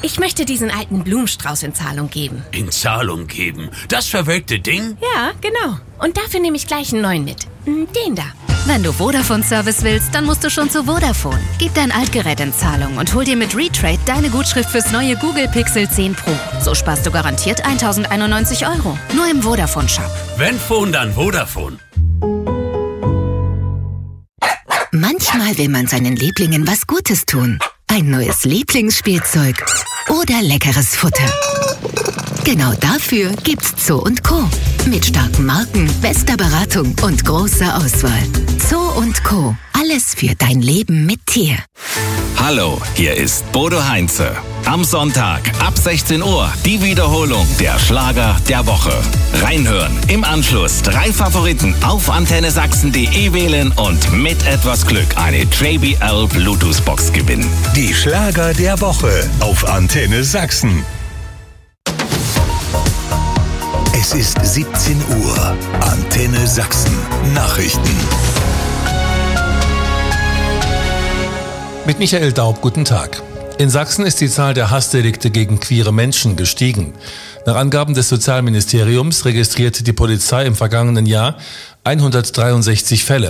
Ich möchte diesen alten Blumenstrauß in Zahlung geben. In Zahlung geben? Das verwelkte Ding? Ja, genau. Und dafür nehme ich gleich einen neuen mit. Den da. Wenn du Vodafone-Service willst, dann musst du schon zu Vodafone. Gib dein Altgerät in Zahlung und hol dir mit Retrade deine Gutschrift fürs neue Google Pixel 10 Pro. So sparst du garantiert 1.091 €. Nur im Vodafone-Shop. Wenn Phone, dann Vodafone. Manchmal will man seinen Lieblingen was Gutes tun. Ein neues Lieblingsspielzeug oder leckeres Futter. Genau dafür gibt's Zoo & Co. Mit starken Marken, bester Beratung und großer Auswahl. Zoo & Co. Alles für dein Leben mit Tier. Hallo, hier ist Bodo Heinze. Am Sonntag ab 16 Uhr die Wiederholung der Schlager der Woche. Reinhören, im Anschluss 3 Favoriten auf antennesachsen.de wählen und mit etwas Glück eine JBL Bluetooth-Box gewinnen. Die Schlager der Woche auf Antenne Sachsen. Es ist 17 Uhr. Antenne Sachsen. Nachrichten. Mit Michael Daub, guten Tag. In Sachsen ist die Zahl der Hassdelikte gegen queere Menschen gestiegen. Nach Angaben des Sozialministeriums registrierte die Polizei im vergangenen Jahr 163 Fälle.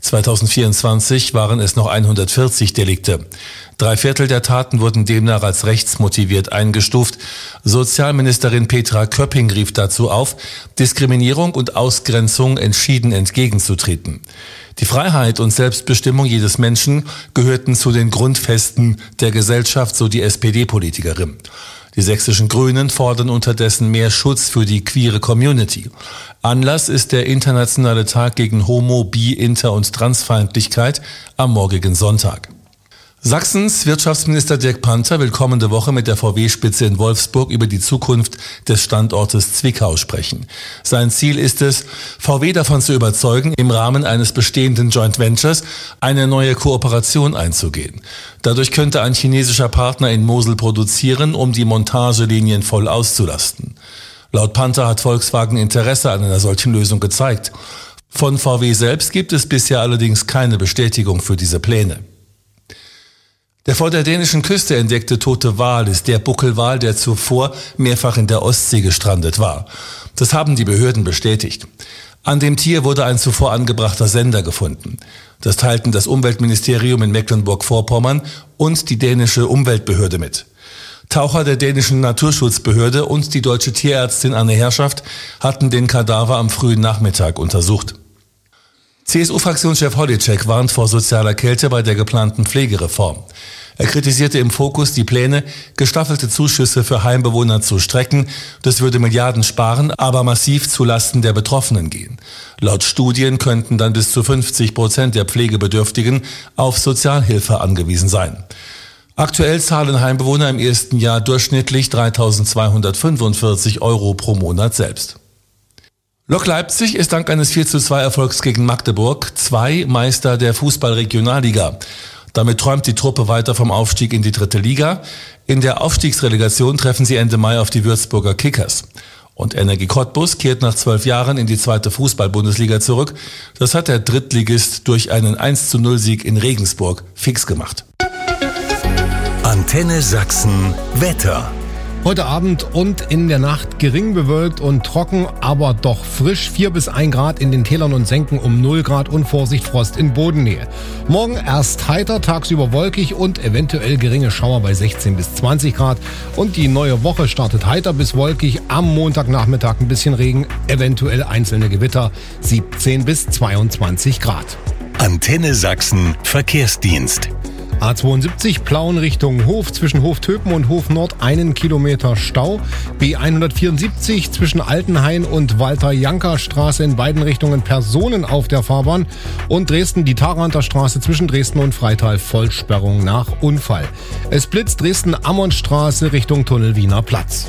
2024 waren es noch 140 Delikte. 3/4 der Taten wurden demnach als rechtsmotiviert eingestuft. Sozialministerin Petra Köpping rief dazu auf, Diskriminierung und Ausgrenzung entschieden entgegenzutreten. Die Freiheit und Selbstbestimmung jedes Menschen gehörten zu den Grundfesten der Gesellschaft, so die SPD-Politikerin. Die sächsischen Grünen fordern unterdessen mehr Schutz für die queere Community. Anlass ist der internationale Tag gegen Homo-, Bi-, Inter- und Transfeindlichkeit am morgigen Sonntag. Sachsens Wirtschaftsminister Dirk Panther will kommende Woche mit der VW-Spitze in Wolfsburg über die Zukunft des Standortes Zwickau sprechen. Sein Ziel ist es, VW davon zu überzeugen, im Rahmen eines bestehenden Joint Ventures eine neue Kooperation einzugehen. Dadurch könnte ein chinesischer Partner in Mosel produzieren, um die Montagelinien voll auszulasten. Laut Panther hat Volkswagen Interesse an einer solchen Lösung gezeigt. Von VW selbst gibt es bisher allerdings keine Bestätigung für diese Pläne. Der vor der dänischen Küste entdeckte tote Wal ist der Buckelwal, der zuvor mehrfach in der Ostsee gestrandet war. Das haben die Behörden bestätigt. An dem Tier wurde ein zuvor angebrachter Sender gefunden. Das teilten das Umweltministerium in Mecklenburg-Vorpommern und die dänische Umweltbehörde mit. Taucher der dänischen Naturschutzbehörde und die deutsche Tierärztin Anne Herrschaft hatten den Kadaver am frühen Nachmittag untersucht. CSU-Fraktionschef Holitschek warnt vor sozialer Kälte bei der geplanten Pflegereform. Er kritisierte im Fokus die Pläne, gestaffelte Zuschüsse für Heimbewohner zu strecken. Das würde Milliarden sparen, aber massiv zulasten der Betroffenen gehen. Laut Studien könnten dann bis zu 50% der Pflegebedürftigen auf Sozialhilfe angewiesen sein. Aktuell zahlen Heimbewohner im ersten Jahr durchschnittlich 3.245 € pro Monat selbst. Lok Leipzig ist dank eines 4:2 Erfolgs gegen Magdeburg 2 Meister der Fußball-Regionalliga. Damit träumt die Truppe weiter vom Aufstieg in die 3. Liga. In der Aufstiegsrelegation treffen sie Ende Mai auf die Würzburger Kickers. Und Energie Cottbus kehrt nach 12 Jahren in die 2. Fußball-Bundesliga zurück. Das hat der Drittligist durch einen 1:0-Sieg in Regensburg fix gemacht. Antenne Sachsen Wetter. Heute Abend und in der Nacht gering bewölkt und trocken, aber doch frisch. 4 bis 1 Grad in den Tälern und Senken, um 0 Grad und Vorsicht Frost in Bodennähe. Morgen erst heiter, tagsüber wolkig und eventuell geringe Schauer bei 16 bis 20 Grad. Und die neue Woche startet heiter bis wolkig. Am Montagnachmittag ein bisschen Regen, eventuell einzelne Gewitter, 17 bis 22 Grad. Antenne Sachsen Verkehrsdienst. A72 Plauen Richtung Hof, zwischen Hoftöpen und Hof Nord 1 Kilometer Stau. B174 zwischen Altenhain und Walter-Janka-Straße in beiden Richtungen Personen auf der Fahrbahn. Und Dresden die Taranter Straße zwischen Dresden und Freital Vollsperrung nach Unfall. Es blitzt Dresden-Ammonstraße Richtung Tunnel Wiener Platz.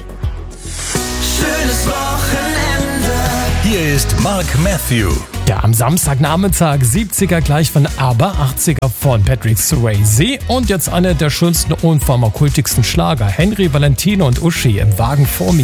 Schönes Wochenende. Hier ist Mark Matthew. Ja, am Samstagnachmittag 70er gleich von Aber, 80er von Patrick Swayze und jetzt einer der schönsten und pharmakultigsten Schlager. Henry, Valentino und Uschi im Wagen vor mir.